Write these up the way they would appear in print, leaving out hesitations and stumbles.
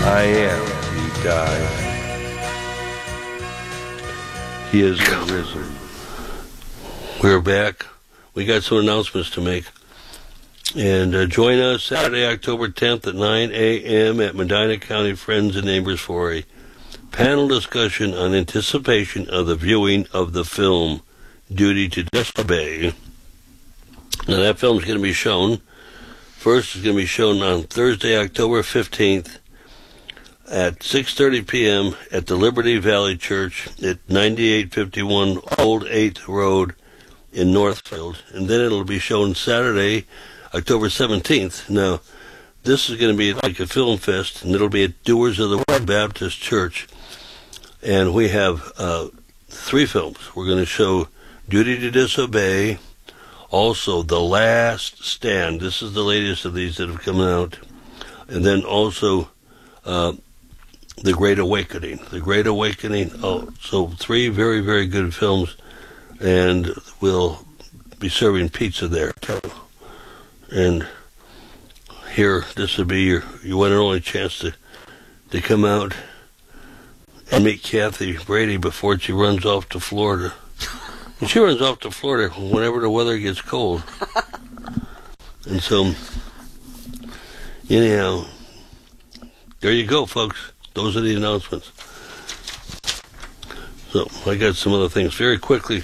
I am. He died. He is risen. We're back. We got some announcements to make. And join us Saturday, October 10th at 9 a.m. at Medina County Friends and Neighbors for a panel discussion on anticipation of the viewing of the film Duty to Disobey. Now, that film is going to be shown. First, it's going to be shown on Thursday, October 15th at 6:30 p.m. at the Liberty Valley Church at 9851 Old 8th Road in Northfield. And then it'll be shown Saturday, October 17th. Now, this is going to be like a film fest, and it'll be at Doers of the Word Baptist Church. And we have 3 films. We're going to show Duty to Disobey, also The Last Stand. This is the latest of these that have come out. And then also The Great Awakening. The Great Awakening. Oh, so 3 very, very good films. And we'll be serving pizza there, too. And here, this will be your one and only chance to come out and meet Kathy Brady before she runs off to Florida. And she runs off to Florida whenever the weather gets cold. And so, anyhow, there you go, folks. Those are the announcements. So, I got some other things very quickly.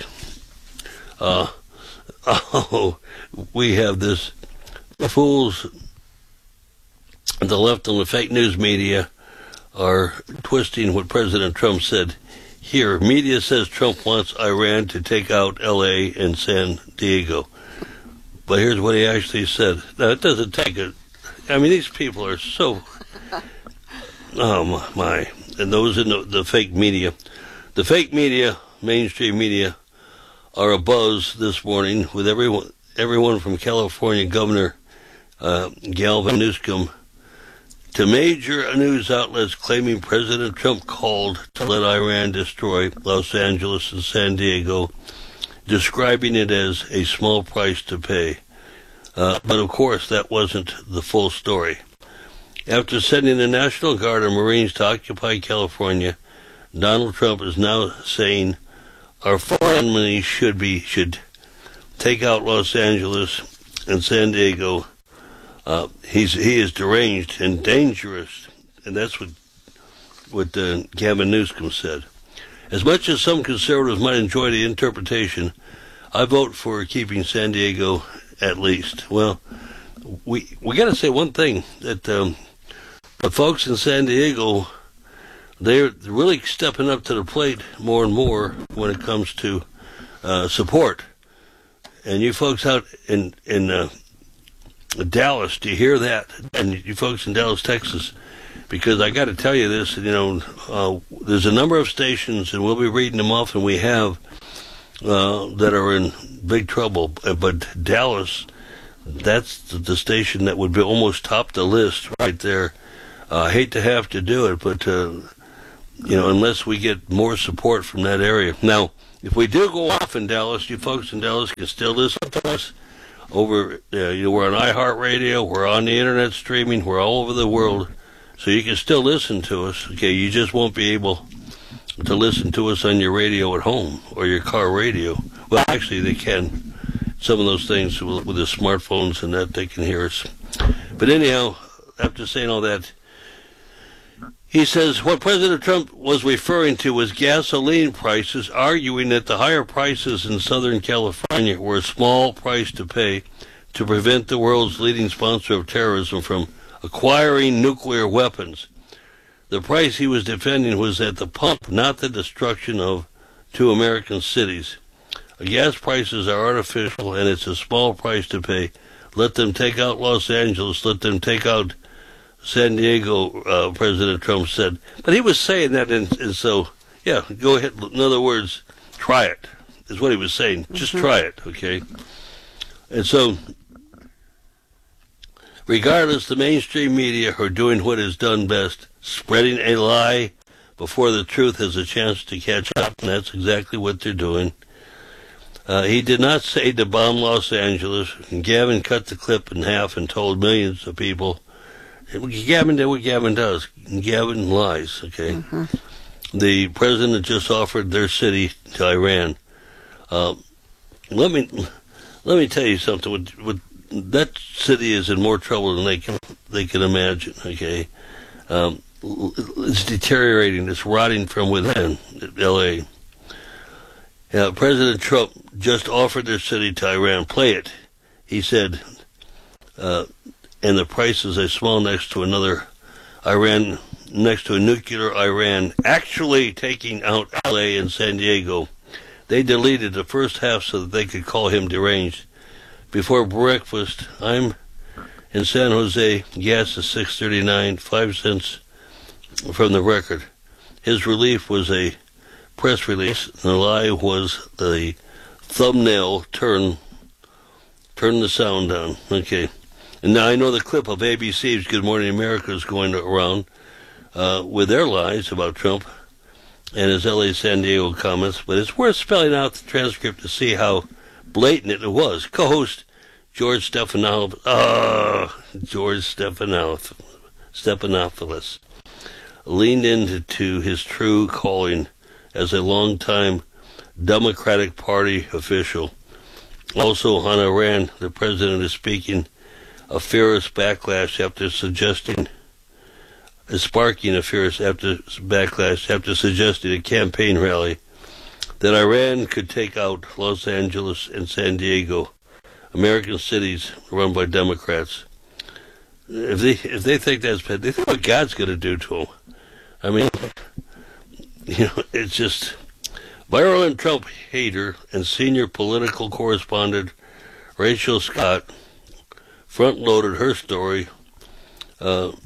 We have this. The fools on the left and the fake news media are twisting what President Trump said. Here, media says Trump wants Iran to take out L.A. and San Diego. But here's what he actually said. Now, it doesn't take it. I mean, these people are so... Oh, my. And those in the fake media. The fake media, mainstream media, are abuzz this morning with everyone from California Governor Gavin Newsom to major news outlets claiming President Trump called to let Iran destroy Los Angeles and San Diego, describing it as a small price to pay. But of course, that wasn't the full story. After sending the National Guard and Marines to occupy California, Donald Trump is now saying our foreign money should take out Los Angeles and San Diego. He is deranged and dangerous, and that's what Gavin Newsom said. As much as some conservatives might enjoy the interpretation, I vote for keeping San Diego at least. Well, we got to say one thing, that the folks in San Diego, they're really stepping up to the plate more and more when it comes to support. And you folks out in Dallas, do you hear that? And you folks in Dallas, Texas, because I got to tell you this, there's a number of stations, and we'll be reading them off, and we have, that are in big trouble. But Dallas, that's the station that would be almost top the list right there. I hate to have to do it, but, unless we get more support from that area. Now, if we do go off in Dallas, you folks in Dallas can still listen to us. We're on iHeartRadio, we're on the internet streaming, we're all over the world, so you can still listen to us. Okay, you just won't be able to listen to us on your radio at home or your car radio. Well, actually, they can. Some of those things with the smartphones and that, they can hear us. But anyhow, after saying all that, he says what President Trump was referring to was gasoline prices, arguing that the higher prices in Southern California were a small price to pay to prevent the world's leading sponsor of terrorism from acquiring nuclear weapons. The price he was defending was at the pump, not the destruction of 2 American cities. Gas prices are artificial, and it's a small price to pay. Let them take out Los Angeles, let them take out San Diego, President Trump said. But he was saying that, and so, yeah, go ahead. In other words, try it, is what he was saying. Just try it, okay? And so, regardless, the mainstream media are doing what is done best, spreading a lie before the truth has a chance to catch up, and that's exactly what they're doing. He did not say to bomb Los Angeles, and Gavin cut the clip in half and told millions of people Gavin did what Gavin does. Gavin lies, okay? Mm-hmm. The president just offered their city to Iran. Let me tell you something. That city is in more trouble than they can imagine, okay? It's deteriorating. It's rotting from within, L.A. President Trump just offered their city to Iran. Play it. He said, and the price is a small next to another Iran, next to a nuclear Iran, actually taking out L.A. and San Diego. They deleted the first half so that they could call him deranged. Before breakfast, I'm in San Jose. Gas is $6.39, 5 cents from the record. His relief was a press release. The lie was the thumbnail. Turn the sound down. Okay. And now I know the clip of ABC's Good Morning America is going around with their lies about Trump and his L.A. San Diego comments, but it's worth spelling out the transcript to see how blatant it was. Co-host George Stephanopoulos leaned into his true calling as a longtime Democratic Party official. Also on Iran, the president is speaking a fierce backlash after suggesting a campaign rally that Iran could take out Los Angeles and San Diego, American cities run by Democrats. If they think that's bad, they think what God's going to do to them. I mean, it's just viral and Trump hater and senior political correspondent Rachel Scott front-loaded her story with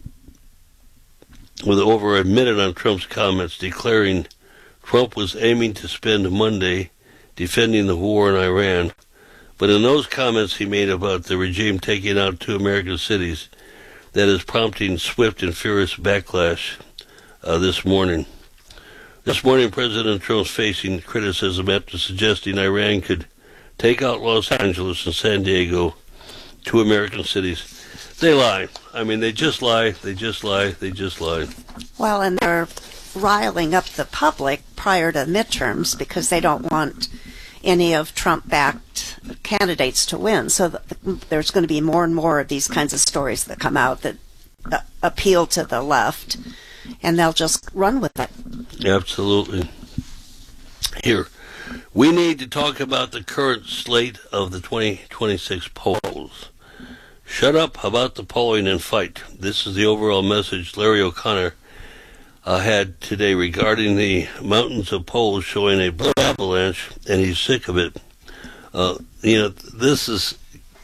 over a minute on Trump's comments, declaring Trump was aiming to spend Monday defending the war in Iran. But in those comments he made about the regime taking out 2 American cities, that is prompting swift and furious backlash this morning. This morning, President Trump's facing criticism after suggesting Iran could take out Los Angeles and San Diego, 2 American cities. They lie. I mean, they just lie. They just lie. They just lie. Well, and they're riling up the public prior to midterms because they don't want any of Trump-backed candidates to win. So there's going to be more and more of these kinds of stories that come out that appeal to the left, and they'll just run with it. Absolutely. Here, we need to talk about the current slate of the 2026 polls. Shut up about the polling and fight. This is the overall message Larry O'Connor had today regarding the mountains of polls showing a blue avalanche, and he's sick of it. This is...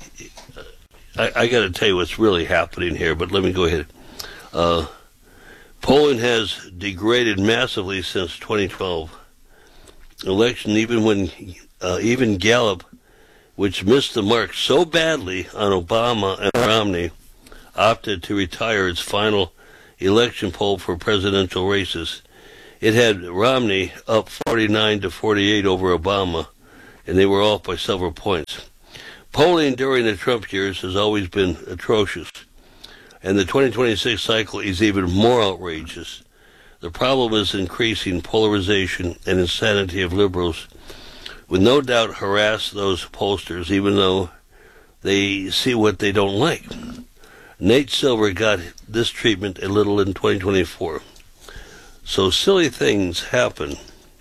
I got to tell you what's really happening here, but let me go ahead. Polling has degraded massively since 2012 election, even Gallup, which missed the mark so badly on Obama and Romney, opted to retire its final election poll for presidential races. It had Romney up 49-48 over Obama, and they were off by several points. Polling during the Trump years has always been atrocious, and the 2026 cycle is even more outrageous. The problem is increasing polarization and insanity of liberals, will no doubt harass those pollsters, even though they see what they don't like. Nate Silver got this treatment a little in 2024. So silly things happen.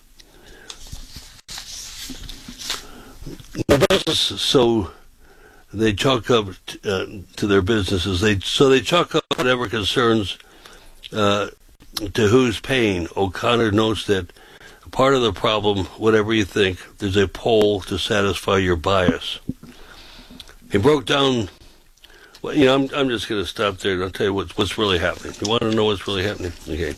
So they chalk up to their businesses. They chalk up whatever concerns to who's paying. O'Connor notes that part of the problem, whatever you think, there's a poll to satisfy your bias. He broke down. Well, I'm just going to stop there and I'll tell you what's really happening. You want to know what's really happening? Okay.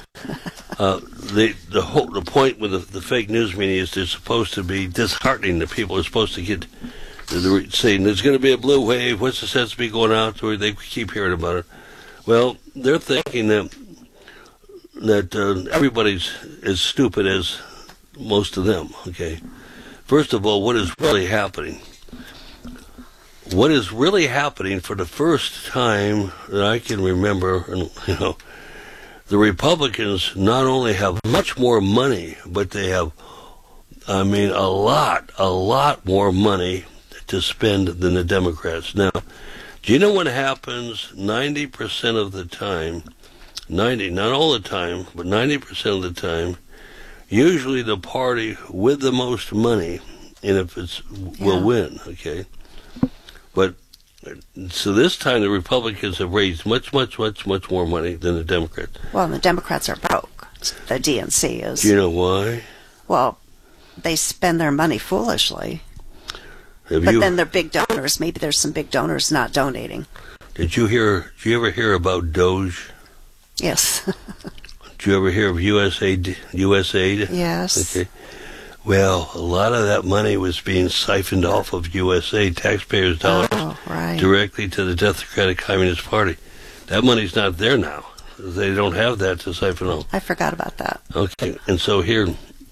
The point with the fake news media is they're supposed to be disheartening the people. They're supposed to get saying there's going to be a blue wave. What's the sense of me going out? Or they keep hearing about it. Well, they're thinking that everybody's as stupid as most of them. Okay. First of all, what is really happening? what is really happening for the first time that I can remember, and the Republicans not only have much more money, but they have, a lot more money to spend than the Democrats. Now, do you know what happens 90% of the time? 90, not all the time, but 90% of the time, usually the party with the most money, and if will win, okay? But, so this time the Republicans have raised much more money than the Democrats. Well, the Democrats are broke. The DNC is. Do you know why? Well, they spend their money foolishly. Then they're big donors. Maybe there's some big donors not donating. Did you ever hear about Doge? Yes. Did you ever hear of USAID? Yes. Okay. Well, a lot of that money was being siphoned off of USAID taxpayers' dollars directly to the Democratic Communist Party. That money's not there now. They don't have that to siphon off. I forgot about that. Okay, and so here,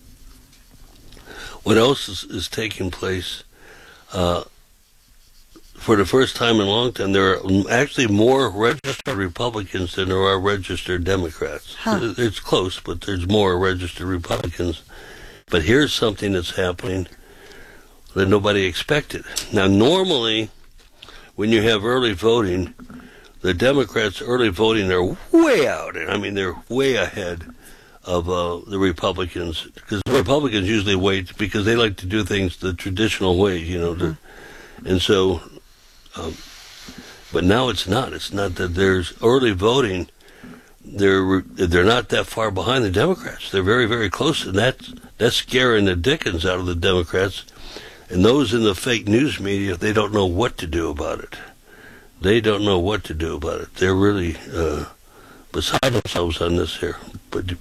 what else is taking place? For the first time in a long time, there are actually more registered Republicans than there are registered Democrats. Huh. It's close, but there's more registered Republicans. But here's something that's happening that nobody expected. Now, normally, when you have early voting, the Democrats' early voting are way out. I mean, they're way ahead of the Republicans, because the Republicans usually wait because they like to do things the traditional way, and so, but now it's not. It's not that there's early voting. They're not that far behind the Democrats. They're very, very close, and that's scaring the dickens out of the Democrats. And those in the fake news media, they don't know what to do about it. They don't know what to do about it. They're really beside themselves on this here. But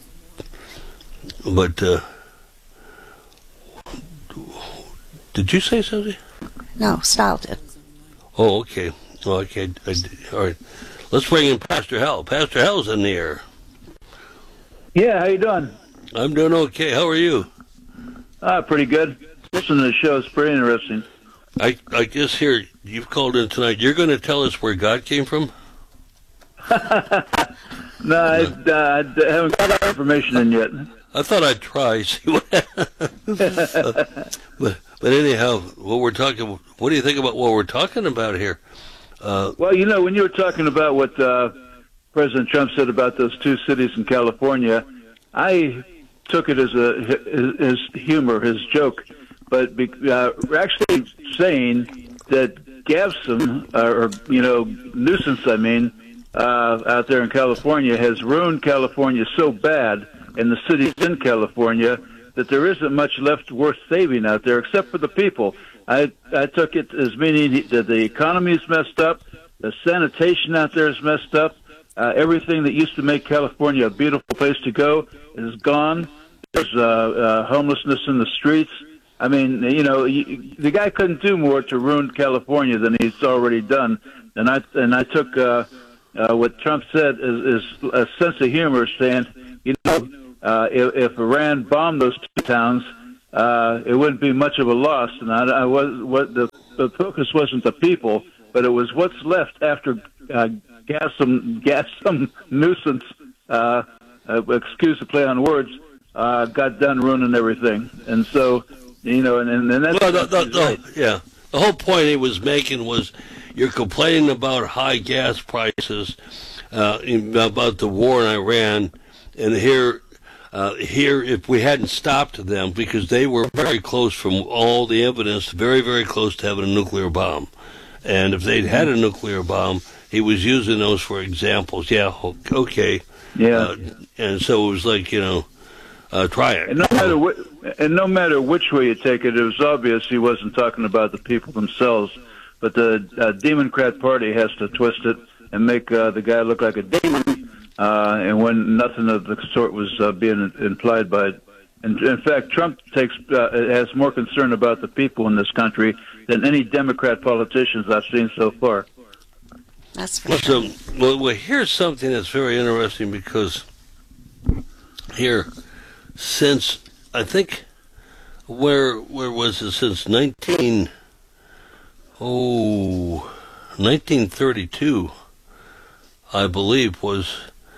did you say something? No, Style did. Oh, okay. Oh, okay. All right. Let's bring in Pastor Hal. Pastor Hal's in the air. Yeah, how you doing? I'm doing okay. How are you? Pretty good. Listening to the show is pretty interesting. I guess here, you've called in tonight. You're going to tell us where God came from? No, I haven't got that information in yet. I thought I'd try. See what but anyhow, what do you think about what we're talking about here? Well, when you were talking about what President Trump said about those two cities in California, I took it as his humor, his joke, but we're actually saying that GAVSOM, nuisance, out there in California has ruined California so bad, and the cities in California, that there isn't much left worth saving out there except for the people. I took it as meaning that the economy is messed up, the sanitation out there is messed up, everything that used to make California a beautiful place to go is gone. There's homelessness in the streets. I mean, the guy couldn't do more to ruin California than he's already done. And I took what Trump said is a sense of humor, saying, if Iran bombed those two towns, it wouldn't be much of a loss. And the focus wasn't the people, but it was what's left after GAVSOM nuisance. Excuse the play on words. Got done ruining everything, and so and that's yeah. The whole point he was making was you're complaining about high gas prices, about the war in Iran, and here, if we hadn't stopped them, because they were very close from all the evidence, very, very close to having a nuclear bomb. And if they'd had a nuclear bomb, he was using those for examples. Yeah, okay. Yeah. And so it was like, try it. And no matter which way you take it, it was obvious he wasn't talking about the people themselves. But the Democrat Party has to twist it and make the guy look like a demon, and when nothing of the sort was being implied by it. And in fact, Trump has more concern about the people in this country than any Democrat politicians I've seen so far. That's for sure. Well, here's something that's very interesting, because here, since I think where was it, since 1932, I believe, was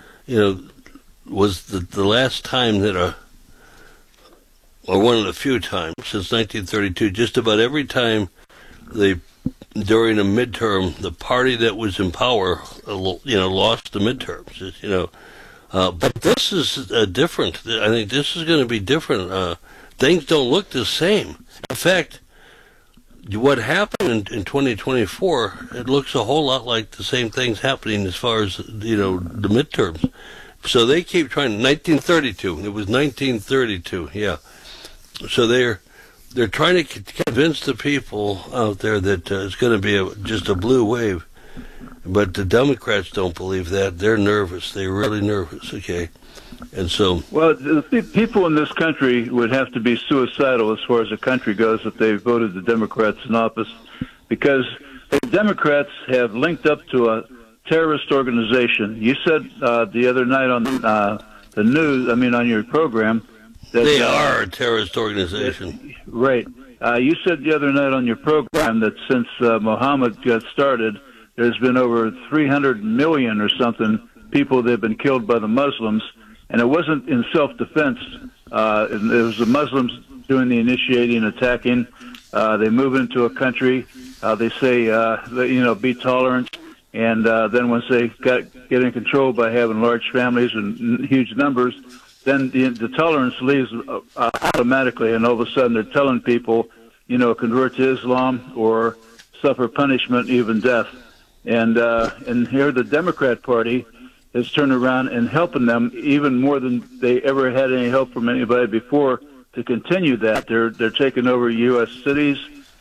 the last time that or one of the few times since 1932, just about every time during a midterm, the party that was in power, lost the midterms, but this is different. I think this is going to be different. Things don't look the same. In fact, what happened in 2024, it looks a whole lot like the same things happening as far as, the midterms. So they keep trying. 1932. It was 1932, yeah. So they're trying to convince the people out there that it's going to be just a blue wave. But the Democrats don't believe that. They're nervous. They're really nervous, okay? And so... Well, the people in this country would have to be suicidal as far as the country goes if they voted the Democrats in office, because the Democrats have linked up to a terrorist organization. You said the other night on the news, on your program... that they are a terrorist organization. Right. You said the other night on your program that since Mohammed got started, there's been over 300 million or something people that have been killed by the Muslims, and it wasn't in self-defense. It was the Muslims doing the initiating, attacking. They move into a country. They say, be tolerant, and then once they get in control by having large families and huge numbers, then the tolerance leaves automatically, and all of a sudden they're telling people, convert to Islam or suffer punishment, even death. And here the Democrat Party has turned around and helping them even more than they ever had any help from anybody before to continue that. They're taking over U.S. cities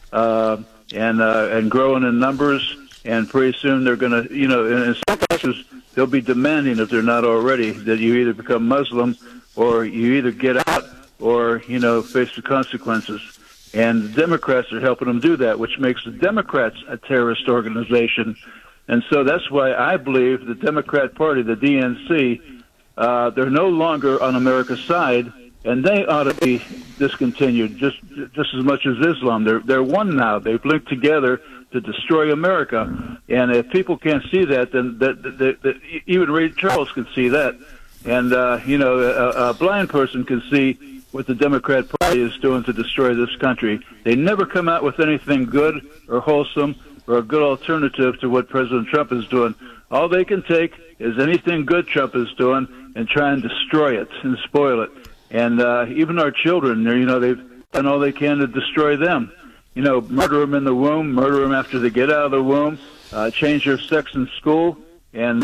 and growing in numbers, and pretty soon they're going to, in some cases, they'll be demanding, if they're not already, that you either become Muslim or you either get out or, face the consequences. And the Democrats are helping them do that, which makes the Democrats a terrorist organization. And so that's why I believe the Democrat Party, the DNC, they're no longer on America's side, and they ought to be discontinued just as much as Islam. They're one now. They've linked together to destroy America. And if people can't see that, then even Ray Charles can see that. And, a blind person can see what the Democrat Party is doing to destroy this country. They never come out with anything good or wholesome or a good alternative to what President Trump is doing. All they can take is anything good Trump is doing and try and destroy it and spoil it. And even our children, they've done all they can to destroy them. Murder them in the womb, murder them after they get out of the womb, change their sex in school, and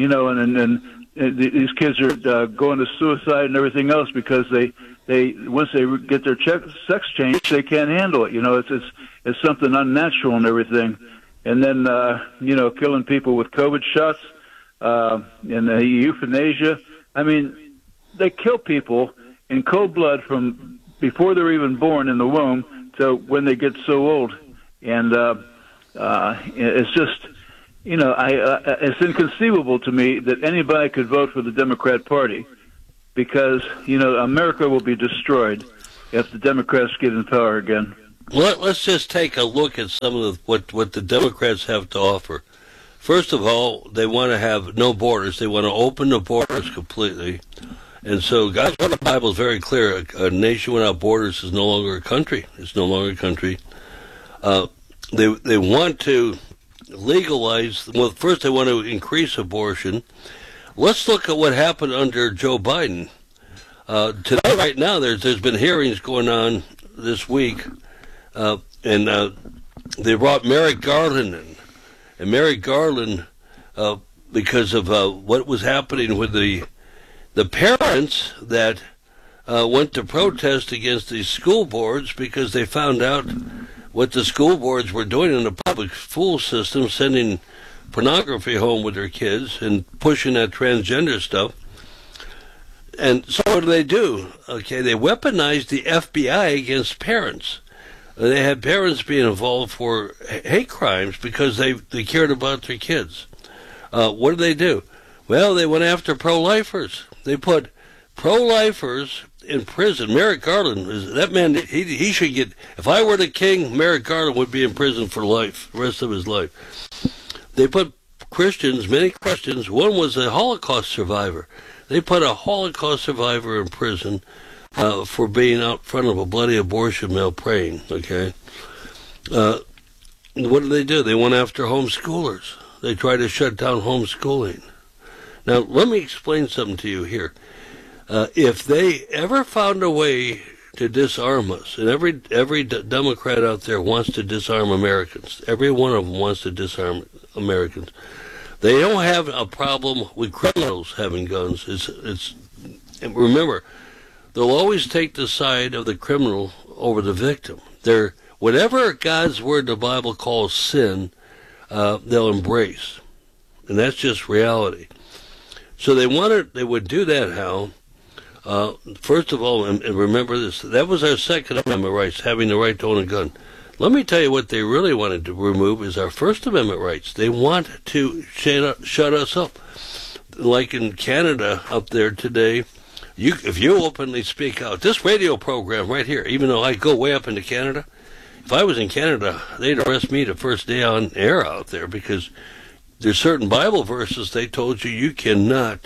these kids are going to suicide and everything else because they once they get their sex changed, they can't handle it. It's something unnatural and everything. And then killing people with COVID shots and euthanasia. They kill people in cold blood from before they're even born in the womb to when they get so old. And it's just, it's inconceivable to me that anybody could vote for the Democrat Party because, America will be destroyed if the Democrats get in power again. Let's just take a look at some of what the Democrats have to offer. First of all, they want to have no borders. They want to open the borders completely. And so God's Bible is very clear. A nation without borders is no longer a country. It's no longer a country. They want to legalize. Well, first they want to increase abortion. Let's look at what happened under Joe Biden. Today, right now, there's been hearings going on this week, and they brought Merrick Garland in. And Merrick Garland, because of what was happening with the parents that went to protest against these school boards because they found out what the school boards were doing in the public school system, sending pornography home with their kids and pushing that transgender stuff. And so what do? Okay, they weaponized the FBI against parents. They had parents being involved for hate crimes because they cared about their kids. What do? Well, they went after pro-lifers. They put pro-lifers in prison. Merrick Garland is that man. He should get. If I were the king, Merrick Garland would be in prison for life, the rest of his life. They put Christians, many Christians. One was a Holocaust survivor. They put a Holocaust survivor in prison for being out front of a bloody abortion mill praying. Okay. What do? They went after homeschoolers. They tried to shut down homeschooling. Now, let me explain something to you here. If they ever found a way to disarm us, and every Democrat out there wants to disarm Americans, every one of them wants to disarm Americans, they don't have a problem with criminals having guns. And remember, they'll always take the side of the criminal over the victim. Whatever God's word in the Bible calls sin, they'll embrace. And that's just reality. So they would do that, Hal. First of all, and remember this, that was our Second Amendment rights, having the right to own a gun. Let me tell you what they really wanted to remove is our First Amendment rights. They want to shut us up. Like in Canada up there today, if you openly speak out, this radio program right here, even though I go way up into Canada, if I was in Canada, they'd arrest me the first day on air out there because there's certain Bible verses they told you cannot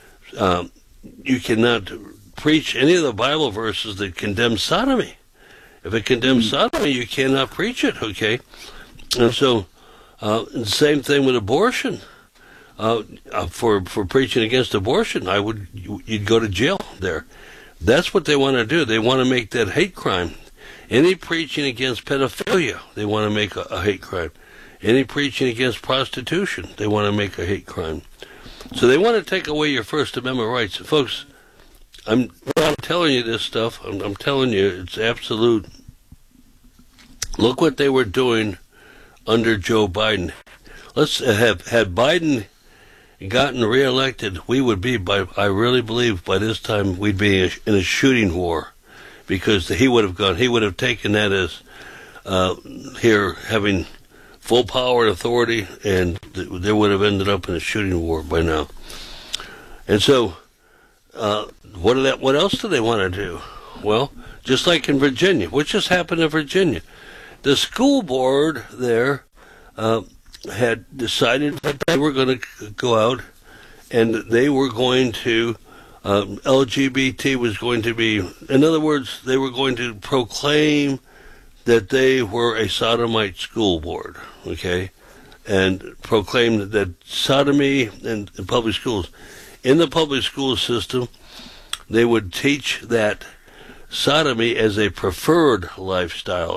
preach any of the Bible verses that condemn sodomy. If it condemns sodomy, you cannot preach it, okay? And so, the same thing with abortion. For preaching against abortion, you'd go to jail there. That's what they want to do. They want to make that hate crime. Any preaching against pedophilia, they want to make a hate crime. Any preaching against prostitution, they want to make a hate crime. So they want to take away your First Amendment rights. Folks, I'm not telling you this stuff. I'm telling you it's absolute. Look what they were doing under Joe Biden. Had Biden gotten reelected, we would be, I really believe by this time we'd be in a shooting war. Because he would have taken that as here having full power and authority, and they would have ended up in a shooting war by now. And so, what else do they want to do? Well, just like in Virginia, what just happened in Virginia? The school board there had decided that they were going to go out and they were going to LGBT was going to be, in other words, they were going to proclaim that they were a sodomite school board, okay, and proclaim that sodomy in public schools. In the public school system, they would teach that sodomy as a preferred lifestyle,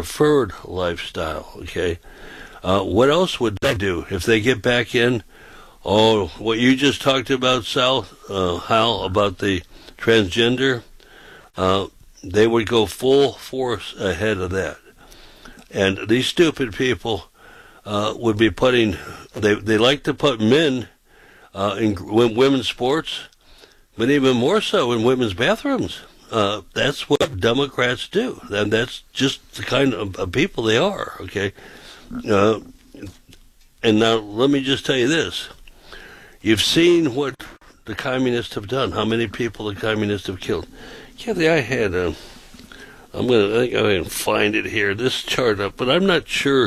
okay. What else would they do if they get back in? Oh, what you just talked about, Hal, about the transgender, they would go full force ahead of that. And these stupid people would be putting, they like to put men in women's sports, but even more so in women's bathrooms. That's what Democrats do. And that's just the kind of people they are, okay? And now let me just tell you this. You've seen what the communists have done, how many people the communists have killed. Kathy, I think I can find it here, this chart up, but I'm not sure